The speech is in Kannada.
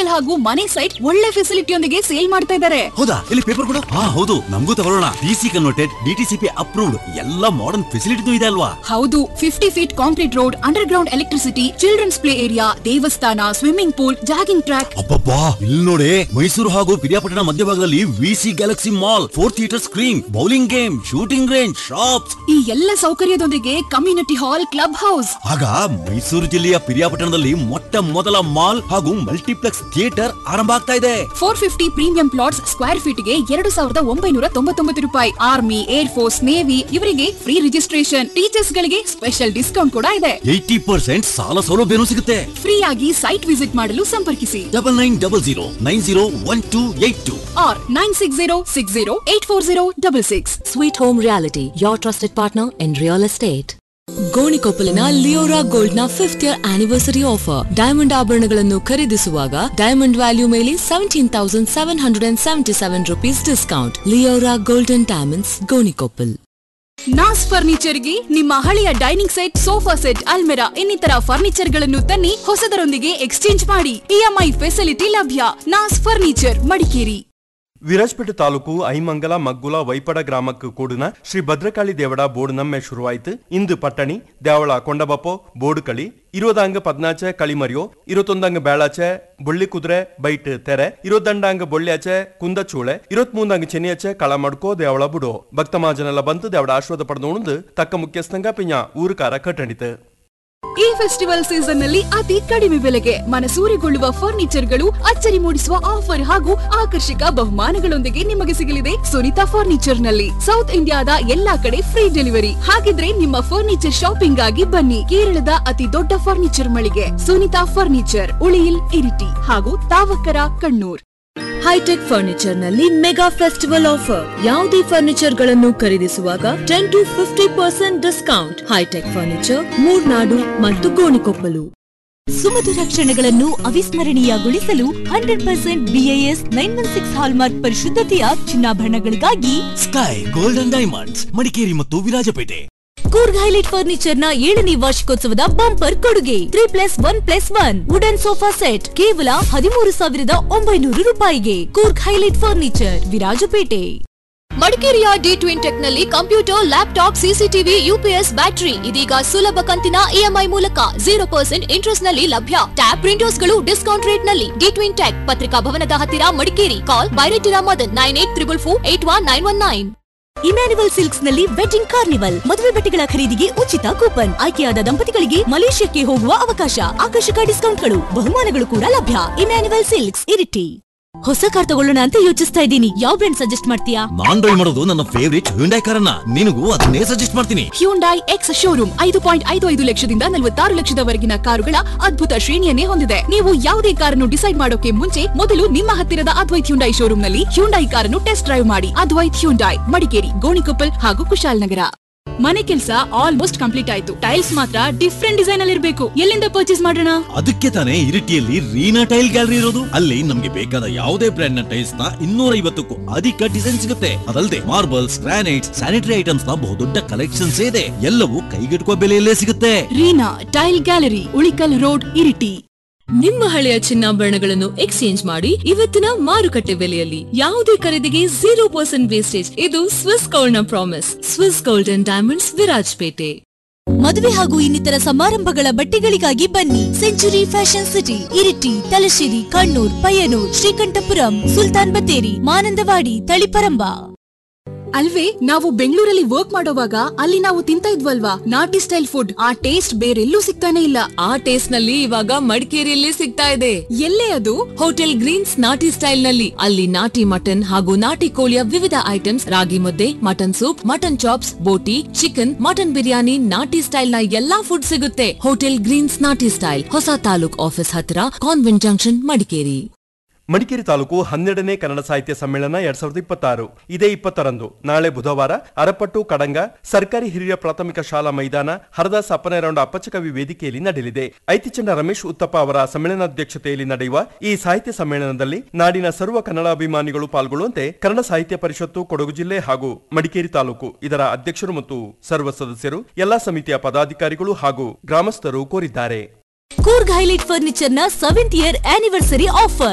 ಕಮರ್ಷಿಯಲ್ ಹಾಗೂ ಮನೆ ಸೈಟ್ ಒಳ್ಳೆ ಫೆಸಿಲಿಟಿಯೊಂದಿಗೆ ಸೇಲ್ ಮಾಡ್ತಾ ಇದ್ದಾರೆ. ಹೌದಾ? ಇಲ್ಲಿ ಪೇಪರ್ ಕೊಡು. ಹೌದು, ನಮಗೂ ತಗೊಳ್ಳೋಣ. ಡಿಸಿ ಕನ್ವರ್ಟೆಡ್, ಡಿಟಿಸಿಪಿ ಅಪ್ರೂವ್ಡ್, ಎಲ್ಲ ಮಾಡರ್ನ್ ಫೆಸಿಲಿಟಿ ಇದೆ ಅಲ್ವಾ? ಹೌದು, 50 feet concrete road, under ground electricity, children's play area, ದೇವಸ್ಥಾನ, ಸ್ವಿಮ್ಮಿಂಗ್ ಪೂಲ್, ಜಾಗಿಂಗ್ ಟ್ರ್ಯಾಕ್. ಅಬ್ಬಬ್ಬಾ, ಇಲ್ಲಿ ನೋಡಿ, ಮೈಸೂರು ಹಾಗೂ ಪಿರಿಯಾಪಟ್ಟಣ ಮಧ್ಯಭಾಗದಲ್ಲಿ VC Galaxy mall, 4 theatre screen, bowling game, shooting range, shops, ಈ ಎಲ್ಲ ಸೌಕರ್ಯದೊಂದಿಗೆ ಕಮ್ಯುನಿಟಿ ಹಾಲ್, ಕ್ಲಬ್ ಹೌಸ್. ಆಗ ಮೈಸೂರು ಜಿಲ್ಲೆಯ ಪಿರಿಯಾಪಟ್ಟಣದಲ್ಲಿ ಮೊಟ್ಟ ಮೊದಲ ಮಾಲ್ ಹಾಗೂ ಮಲ್ಟಿಪ್ಲೆಕ್ಸ್ ಥಿಯೇಟರ್ ಆರಂಭ ಆಗ್ತಾ ಇದೆ. 450 ಪ್ರೀಮಿಯಂ ಪ್ಲಾಟ್ಸ್ ಸ್ಕ್ವೇರ್ ಫೀಟ್ ಗೆ 2999 ರೂಪಾಯಿ. ಆರ್ಮಿ, ಏರ್ ಫೋರ್ಸ್, ನೇವಿ ಇವರಿಗೆ ಫ್ರೀ ರಿಜಿಸ್ಟ್ರೇಷನ್. ಟೀಚರ್ಸ್ ಗಳಿಗೆ ಸ್ಪೆಷಲ್ ಡಿಸ್ಕೌಂಟ್ ಕೂಡ ಇದೆ. 80% ಸಾಲ ಸೌಲಭ್ಯನೂ ಸಿಗುತ್ತೆ. ಫ್ರೀ ಆಗಿ ಸೈಟ್ ವಿಸಿಟ್ ಮಾಡಲು ಸಂಪರ್ಕಿಸಿ 9900901282 or 9606084066. Sweet Home Reality, your trusted partner in real estate. ಗೋಣಿಕೊಪ್ಪಲಿನ Leora gold ನ 5th year anniversary offer. Diamond ಆಭರಣಗಳನ್ನು ಖರೀದಿಸುವಾಗ ಡೈಮಂಡ್ ವ್ಯಾಲ್ಯೂ ಮೇಲೆ 17,777 rupees discount. Leora golden diamonds, Gonikoppal. ನಾಸ್ furniture ಗೆ ನಿಮ್ಮ ಹಳೆಯ dining set, sofa set, almirah ಇನ್ನಿತರ ಫರ್ನಿಚರ್ ಗಳನ್ನು ತನ್ನಿ, ಹೊಸದರೊಂದಿಗೆ ಎಕ್ಸ್ಚೇಂಜ್ ಮಾಡಿ. ಇಎಂಐ ಫೆಸಿಲಿಟಿ ಲಭ್ಯ. ನಾಸ್ ಫರ್ನಿಚರ್, ಮಡಿಕೇರಿ. ವಿರಾಜಪೇಟೆ ತಾಲೂಕು ಐಮಂಗಲ ಮಗ್ಗುಲ ವೈಪಡ ಗ್ರಾಮಕ್ಕೆ ಕೂಡಿನ ಶ್ರೀ ಭದ್ರಕಾಳಿ ದೇವಡ ಬೋರ್ಡ್ ನಮ್ಮೆ ಶುರುವಾಯಿತು. ಇಂದು ಪಟ್ಟಣಿ ದೇವಳ ಕೊಂಡಬಪ್ಪೋ ಬೋರ್ಡ್ ಕಳಿ 20 ಪದ್ನಾಚೆ ಕಳಿಮರಿಯೋ, 21 ಬೇಳಾಚೆ ಬೊಳ್ಳಿ ಕುದುರೆ ಬೈಟ್ ತೆರೆ, 22 ಬೊಳ್ಳ್ಯಾಚೆ ಕುಂದಚೂಳೆ, 23 ಚೆನ್ನಿಯಾಚೆ ಕಳ ಮಡ್ಕೋ ದೇವಳ ಬುಡೋ. ಭಕ್ತ ಮಹಾಜನೆಲ್ಲ ಬಂತು ದೇವಡ ಆಶೀರ್ವಾದ ಪಡೆದು ತಕ್ಕ ಮುಖ್ಯಸ್ಥಂಗ ಪಿಂಜ ಊರುಕಾರ ಕಟ್ಟಣಿತು. ಈ ಫೆಸ್ಟಿವಲ್ ಸೀಸನ್ ನಲ್ಲಿ ಅತಿ ಕಡಿಮೆ ಬೆಲೆಗೆ ಮನಸೂರೆಗೊಳ್ಳುವ ಫರ್ನಿಚರ್ ಗಳು, ಅಚ್ಚರಿ ಮೂಡಿಸುವ ಆಫರ್ ಹಾಗೂ ಆಕರ್ಷಕ ಬಹುಮಾನಗಳೊಂದಿಗೆ ನಿಮಗೆ ಸಿಗಲಿದೆ ಸುನಿತಾ ಫರ್ನಿಚರ್ ನಲ್ಲಿ. ಸೌತ್ ಇಂಡಿಯಾದ ಎಲ್ಲಾ ಕಡೆ ಫ್ರೀ ಡೆಲಿವರಿ. ಹಾಗಿದ್ರೆ ನಿಮ್ಮ ಫರ್ನಿಚರ್ ಶಾಪಿಂಗ್ ಆಗಿ ಬನ್ನಿ. ಕೇರಳದ ಅತಿ ದೊಡ್ಡ ಫರ್ನಿಚರ್ ಮಳಿಗೆ ಸುನಿತಾ ಫರ್ನಿಚರ್, ಉಳಿಯಿಲ್, ಇರಿಟಿ ಹಾಗೂ ತಾವಕರ, ಕಣ್ಣೂರ್. ಹೈಟೆಕ್ ಫರ್ನಿಚರ್ ನಲ್ಲಿ ಮೆಗಾ ಫೆಸ್ಟಿವಲ್ ಆಫರ್. ಯಾವುದೇ ಫರ್ನಿಚರ್ ಗಳನ್ನು ಖರೀದಿಸುವಾಗ 10 to 50% discount. High tech furniture, Murnad ಮತ್ತು ಗೋಣಿಕೊಪ್ಪಲು. ಸುಮಧುರ ಕ್ಷಣಗಳನ್ನು ಅವಿಸ್ಮರಣೀಯಗೊಳಿಸಲು 100% BIS 916 hallmark ಪರಿಶುದ್ಧತೆಯ ಚಿನ್ನಾಭರಣಗಳಿಗಾಗಿ sky golden diamonds, Madikeri ಮತ್ತು ವಿರಾಜಪೇಟೆ. ಕೂರ್ಗ್ ಹೈಲೈಟ್ ಫರ್ನಿಚರ್ ನ 7ನೇ ವಾರ್ಷಿಕೋತ್ಸವದ ಬಂಪರ್ ಕೊಡುಗೆ 3+1+1 ವುಡನ್ ಸೋಫಾ ಸೆಟ್ ಕೇವಲ 13,900 ರೂಪಾಯಿಗೆ. Coorg highlight furniture, Virajpet. ಮಡಿಕೇರಿಯ D2 ಟೆಕ್ ನಲ್ಲಿ computer, laptop, CCTV, UPS, battery ಇದೀಗ ಸುಲಭ ಕಂತಿನ EMI ಮೂಲಕ 0% ಇಂಟ್ರೆಸ್ಟ್ ನಲ್ಲಿ ಲಭ್ಯ. ಟ್ಯಾಬ್ ಪ್ರಿಂಟರ್ಸ್ ಗಳು ಡಿಸ್ಕೌಂಟ್ ರೇಟ್ ನಲ್ಲಿ. D2 ಟೆಕ್, ಪತ್ರಿಕಾ ಭವನದ ಹತ್ತಿರ, ಮಡಿಕೇರಿ. ಕಾಲ್ ಬೈರೇಟಿರಾ ಮದನ್ 9844481919. ಇಮ್ಯಾನ್ಯುವಲ್ ಸಿಲ್ಕ್ಸ್ ನಲ್ಲಿ ವೆಡ್ಡಿಂಗ್ ಕಾರ್ನಿವಲ್. ಮದುವೆ ಬಟ್ಟೆಗಳ ಖರೀದಿಗೆ ಉಚಿತ ಕೂಪನ್. ಆಯ್ಕೆಯಾದ ದಂಪತಿಗಳಿಗೆ ಮಲೇಷ್ಯಾಕ್ಕೆ ಹೋಗುವ ಅವಕಾಶ. ಆಕರ್ಷಕ ಡಿಸ್ಕೌಂಟ್ಗಳು, ಬಹುಮಾನಗಳು ಕೂಡ ಲಭ್ಯ. Emmanuel silks, Iritty. ಹೊಸ ಕಾರ್ ತಗೊಳ್ಳೋಣ ಅಂತ ಯೋಚಿಸ್ತಾ ಇದ್ದೀನಿ. ಯಾವ ಬ್ರ್ಯಾಂಡ್ ಸಜೆಸ್ಟ್ ಮಾಡ್ತೀಯಾ? ನಾನ್ ಡ್ರೈವ್ ಮಾಡೋದು ನನ್ನ ಫೇವರಿಟ್ ಹ್ಯುಂಡೈ ಕಾರನ್ನ. ನಿನಗೂ ಅದನ್ನೇ ಸಜೆಸ್ಟ್ ಮಾಡ್ತೀನಿ. ಹ್ಯುಂಡೈ ಎಕ್ಸ್ ಶೋರೂಮ್ 5.55 ಲಕ್ಷದಿಂದ 46 ಲಕ್ಷದವರೆಗಿನ ಕಾರುಗಳ ಅದ್ಭುತ ಶ್ರೇಣಿಯನ್ನೇ ಹೊಂದಿದೆ. ನೀವು ಯಾವುದೇ ಕಾರನ್ನು ಡಿಸೈಡ್ ಮಾಡೋಕೆ ಮುಂಚೆ ಮೊದಲು ನಿಮ್ಮ ಹತ್ತಿರದ ಅದ್ವೈತ್ ಹ್ಯುಂಡೈ ಶೋರೂಮ್ ನಲ್ಲಿ ಹ್ಯುಂಡೈ ಕಾರನ್ನು ಟೆಸ್ಟ್ ಡ್ರೈವ್ ಮಾಡಿ. ಅದ್ವೈತ್ ಹ್ಯುಂಡೈ, ಮಡಿಕೇರಿ, ಗೋಣಿಕೊಪ್ಪಲ್ ಹಾಗೂ ಕುಶಾಲನಗರ. ಮನೆ ಕೆಲಸ ಆಲ್ಮೋಸ್ಟ್ ಕಂಪ್ಲೀಟ್ ಆಯ್ತು. ಟೈಲ್ಸ್ ಮಾತ್ರ ಡಿಫ್ರೆಂಟ್ ಡಿಸೈನ್ ಅಲ್ಲಿ ಇರಬೇಕು. ಎಲ್ಲಿಂದ ಪರ್ಚೇಸ್ ಮಾಡೋಣ? ಅದಕ್ಕೆ ತಾನೇ ಇರಿಟಿಯಲ್ಲಿ ರೀನಾ ಟೈಲ್ ಗ್ಯಾಲರಿ ಇರೋದು. ಅಲ್ಲಿ ನಮ್ಗೆ ಬೇಕಾದ ಯಾವುದೇ ಬ್ರ್ಯಾಂಡ್ ನ ಟೈಲ್ಸ್ ನ 250ಕ್ಕೂ ಅಧಿಕ ಡಿಸೈನ್ ಸಿಗುತ್ತೆ. ಅದಲ್ಲದೆ ಮಾರ್ಬಲ್ಸ್, ಗ್ರಾನೈಟ್ಸ್, ಸ್ಯಾನಿಟರಿ ಐಟಮ್ಸ್ ನ ಬಹುದೊಡ್ಡ ಕಲೆಕ್ಷನ್ಸ್ ಇದೆ. ಎಲ್ಲವೂ ಕೈಗೆಟುಕುವ ಬೆಲೆಯಲ್ಲೇ ಸಿಗುತ್ತೆ. Reena tail gallery, Ulikkal road, Iritty. ನಿಮ್ಮ ಹಳೆಯ ಚಿನ್ನಾಭರಣಗಳನ್ನು ಎಕ್ಸ್ಚೇಂಜ್ ಮಾಡಿ ಇವತ್ತಿನ ಮಾರುಕಟ್ಟೆ ಬೆಲೆಯಲ್ಲಿ. ಯಾವುದೇ ಖರೀದಿಗೆ 0% ವೇಸ್ಟೇಜ್. ಇದು ಸ್ವಿಸ್ ಗೋಲ್ಡ್ ನ promise. Swiss golden diamonds, Virajpet. ಮದುವೆ ಹಾಗೂ ಇನ್ನಿತರ ಸಮಾರಂಭಗಳ ಬಟ್ಟೆಗಳಿಗಾಗಿ ಬನ್ನಿ. Century fashion city, Iritty, Thalassery, Kannur, Payyanur, Sreekandapuram, Sultan Battery, Manandavadi, Taliparamba. ಅಲ್ವೇ, ನಾವು ಬೆಂಗಳೂರಲ್ಲಿ ವರ್ಕ್ ಮಾಡೋವಾಗ ಅಲ್ಲಿ ನಾವು ತಿಂತ ಇದ್ವಲ್ವಾ ನಾಟಿ ಸ್ಟೈಲ್ ಫುಡ್, ಆ ಟೇಸ್ಟ್ ಬೇರೆಲ್ಲೂ ಸಿಗ್ತಾನೆ ಇಲ್ಲ. ಆ ಟೇಸ್ಟ್ ನಲ್ಲಿ ಇವಾಗ ಮಡಿಕೇರಿಯಲ್ಲಿ ಸಿಗ್ತಾ ಇದೆ. ಎಲ್ಲೇ ಅದು? ಹೋಟೆಲ್ ಗ್ರೀನ್ಸ್ ನಾಟಿ ಸ್ಟೈಲ್ ನಲ್ಲಿ. ಅಲ್ಲಿ ನಾಟಿ ಮಟನ್ ಹಾಗೂ ನಾಟಿ ಕೋಳಿಯ ವಿವಿಧ ಐಟಮ್ಸ್, ರಾಗಿ ಮುದ್ದೆ, ಮಟನ್ ಸೂಪ್, ಮಟನ್ ಚಾಪ್ಸ್, ಬೋಟಿ, ಚಿಕನ್, ಮಟನ್ ಬಿರಿಯಾನಿ, ನಾಟಿ ಸ್ಟೈಲ್ ನ ಎಲ್ಲಾ ಫುಡ್ ಸಿಗುತ್ತೆ. ಹೋಟೆಲ್ ಗ್ರೀನ್ಸ್ ನಾಟಿ ಸ್ಟೈಲ್, ಹೊಸ ತಾಲೂಕ್ ಆಫೀಸ್ ಹತ್ತಿರ, ಕಾನ್ವೆಂಟ್ ಜಂಕ್ಷನ್, ಮಡಿಕೇರಿ. ಮಡಿಕೇರಿ ತಾಲೂಕು 12ನೇ ಕನ್ನಡ ಸಾಹಿತ್ಯ ಸಮ್ಮೇಳನ 2026 ಇದೇ 20ರಂದು, ನಾಳೆ ಬುಧವಾರ ಅರಪಟ್ಟು ಕಡಂಗ ಸರ್ಕಾರಿ ಹಿರಿಯ ಪ್ರಾಥಮಿಕ ಶಾಲಾ ಮೈದಾನ ಹರದಾಸ ಅಪ್ಪನೇರೌಂಡ ಅಪ್ಪಚಕವಿ ವೇದಿಕೆಯಲ್ಲಿ ನಡೆಯಲಿದೆ. ಐತಿಚಂಡ ರಮೇಶ್ ಉತ್ತಪ್ಪ ಅವರ ಸಮ್ಮೇಳನಾಧ್ಯಕ್ಷತೆಯಲ್ಲಿ ನಡೆಯುವ ಈ ಸಾಹಿತ್ಯ ಸಮ್ಮೇಳನದಲ್ಲಿ ನಾಡಿನ ಸರ್ವ ಕನ್ನಡಾಭಿಮಾನಿಗಳು ಪಾಲ್ಗೊಳ್ಳುವಂತೆ ಕನ್ನಡ ಸಾಹಿತ್ಯ ಪರಿಷತ್ತು ಕೊಡಗು ಜಿಲ್ಲೆ ಹಾಗೂ ಮಡಿಕೇರಿ ತಾಲೂಕು ಇದರ ಅಧ್ಯಕ್ಷರು ಮತ್ತು ಸರ್ವ ಸದಸ್ಯರು, ಎಲ್ಲಾ ಸಮಿತಿಯ ಪದಾಧಿಕಾರಿಗಳು ಹಾಗೂ ಗ್ರಾಮಸ್ಥರು ಕೋರಿದ್ದಾರೆ. ಕೂರ್ಗ್ ಹೈಲೈಟ್ ಫರ್ನಿಚರ್ ನ 7th year anniversary ಆಫರ್